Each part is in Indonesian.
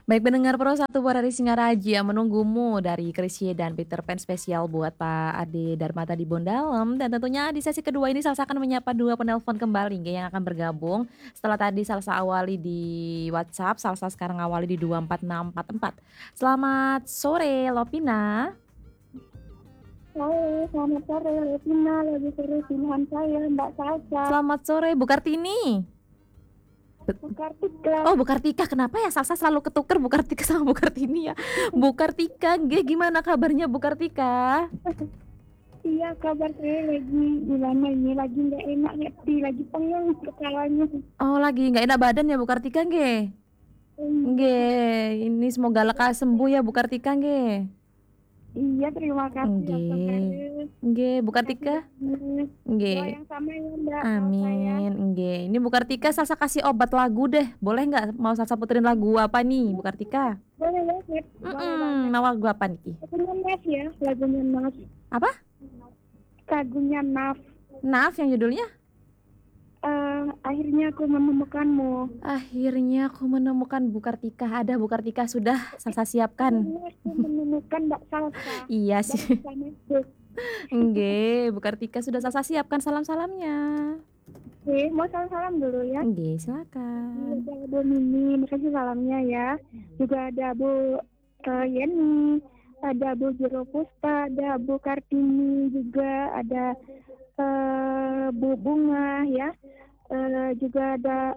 Baik pendengar Pro 1 Barari Singaraja menunggumu dari Chrisye dan Peter Pan spesial buat Pak Ade Darmata di Bondalem dan tentunya di sesi kedua ini Salsa akan menyapa 2 penelpon kembali yang akan bergabung setelah tadi Salsa awali di WhatsApp, Salsa sekarang awali di 24644. Selamat sore Lovina. Halo, selamat sore Levina, lagi sore pilihan saya Mbak Salsa. Selamat sore Bu Kartini. Bu Kartika. Oh Bu Kartika, kenapa ya Salsa selalu ketuker Bu Kartika sama Bu Kartini ya? Bu Kartika, gimana kabarnya Bu Kartika? Iya, kabar saya lagi gimana ini, lagi nggak enak hati, lagi pengen kepalanya. Oh lagi nggak enak badan ya Bu Kartika nggih? Nggih, ini semoga lekas sembuh ya Bu Kartika nggih. Iya, terima kasih atas Nggih. Nggih, Bu Kartika. doa Nggih. yang sama ya Mbak. Amin. Nggih. Ini Bu Kartika Salsa kasih obat lagu deh. Boleh nggak mau Salsa puterin lagu apa nih Bu Kartika? Boleh banget. Mau lagu apa nih? Lagunya Naf ya, lagunya Naf. Apa? Lagunya Naf. Naf yang judulnya? Akhirnya aku menemukanmu. Akhirnya aku menemukan Bu Kartika. Ada Bu Kartika sudah Salsa siapkan. Aku menemukan Mbak Salsa. Iya sih. Nggih, Bu Kartika sudah Salsa siapkan salam-salamnya. Oke, mau salam-salam dulu ya. Nggih, silakan. Ada Bu Mimi, makasih salamnya ya. Juga ada Bu Yeni, ada Bu Jero Puspa, ada Bu Kartini, juga ada Bu Bunga ya. Juga ada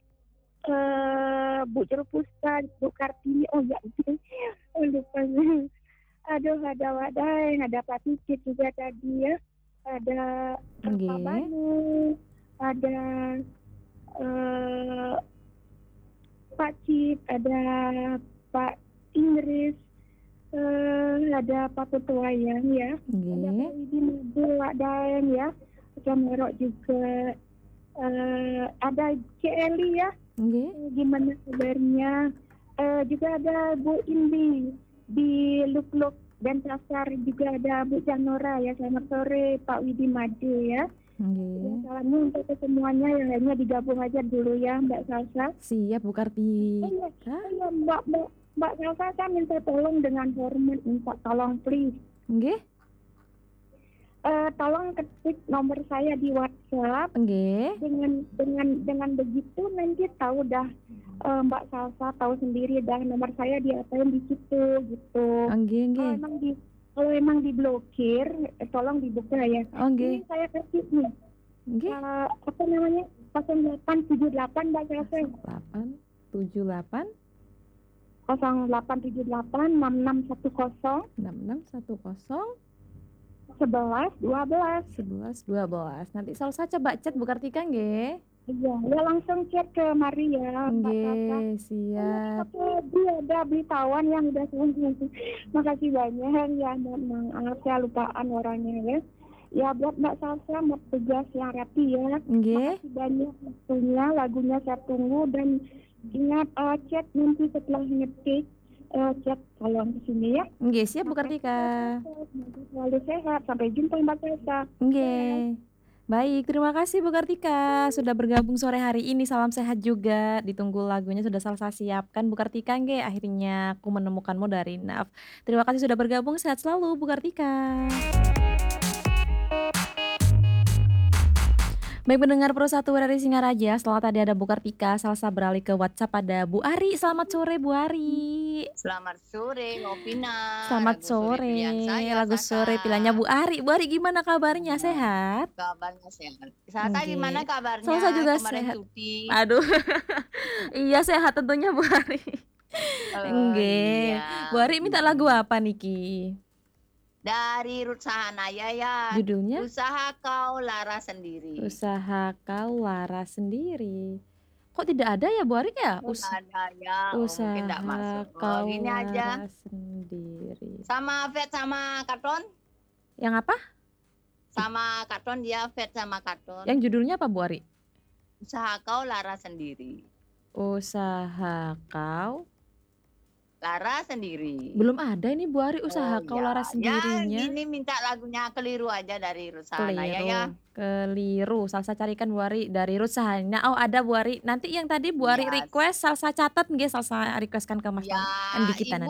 Bu Jero Puspa, Bu Kartini. Oh ya, lupa. Aduh, ada Wadai, ada Pak Picit juga tadi ya. Ada Pak Banu, ada Pak Cip, ada Pak Inggris, ada Pak Petuayan ya, ada Pak Widi Madu, ada ya, ada Merok juga, ada Celi ya, gimana kabarnya, juga ada Bu Indi di Luk-Luk dan Pasar, juga ada Bu Janora ya, selamat sore Pak Widi Madu ya. Ya, salamnya untuk semuanya, yang lainnya digabung aja dulu ya Mbak Salsa. Siap Bu Karti. Iya, Mbak Salsa, saya minta tolong dengan hormat, minta tolong please. Nggih. Tolong ketik nomor saya di WhatsApp. Nggih. Dengan begitu nanti tahu dah Mbak Salsa tahu sendiri dah nomor saya diapain di situ gitu. Nggih. Kalau emang diblokir, tolong dibuka ya. Ini saya kasih nih. Apa namanya? 0878 Mbak Salsa. 0878 0878 6610 11 12. Nanti Salsa coba chat Bu Kartika nggih. Iya, ya langsung chat ke Maria. Nggih, siap. Dia ada beritahuan yang udah sembuh. Makasih banyak ya, maaf saya lupaan orangnya ya. Ya buat Mbak Salsa, Mbak tugas yang rapi ya. Makasih banyak waktunya, lagunya saya tunggu dan ingat chat nanti setelah ngetik chat tolong kesini ya. Nggih, siap Bu Kartika. Selalu sehat, sampai jumpa Mbak Salsa. Nggih. Baik, terima kasih Bu Kartika sudah bergabung sore hari ini. Salam sehat juga. Ditunggu lagunya sudah Salsa siapkan Bu Kartika nggih. Akhirnya aku menemukanmu dari Naf. Terima kasih sudah bergabung. Sehat selalu Bu Kartika. Baik pendengar Pro 1 dari Singaraja, setelah tadi ada Bu Kartika, Salsa beralih ke WhatsApp, ada Bu Ari. Selamat sore Bu Ari. Selamat sore Novina. Selamat sore. Lagu sore pilihannya Bu Ari. Bu Ari gimana kabarnya? Sehat? Kabarnya sehat. Salsa gimana kabarnya? Salsa juga kemarin sehat. cuti. Aduh. Iya sehat tentunya Bu Ari. Nggih. Bu Ari minta lagu apa Niki? Dari Ruth Sahanaya ya. Judulnya? Usaha Kau Lara Sendiri. Usaha Kau Lara Sendiri. Kok tidak ada ya Bu Ari ya? Ada ya. Usaha mungkin tidak masuk. Kau Gini aja. Lara Sendiri. Sama Vet sama Karton. Yang apa? Sama Karton dia Vet sama Karton. Yang judulnya apa Bu Ari? Usaha Kau Lara Sendiri. Usaha Kau Lara sendiri. Belum ada ini Bu Ari Oh usaha kau ya, Lara ya sendirinya. gini minta lagunya Keliru aja dari Rusanaya ya. Keliru, keliru. Salsa carikan Bu Ari dari Ruth Sahanaya. Oh ada Bu Ari. Nanti yang tadi Bu Ari Iya, request salsa catat nggih, salsa request-kan ke Mas iya Tom kan di kita Ibu